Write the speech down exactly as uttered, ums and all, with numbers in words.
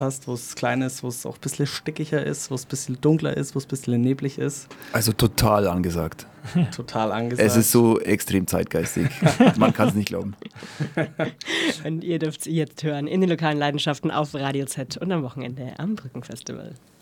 hast, wo es klein ist, wo es auch ein bisschen stickiger ist, wo es ein bisschen dunkler ist, wo es ein bisschen neblig ist. Also total angesagt. Total angesagt. Es ist so extrem zeitgeistig. Man kann es nicht glauben. Und ihr dürft es jetzt hören in den lokalen Leidenschaften auf Radio Z und am Wochenende am Brückenfestival.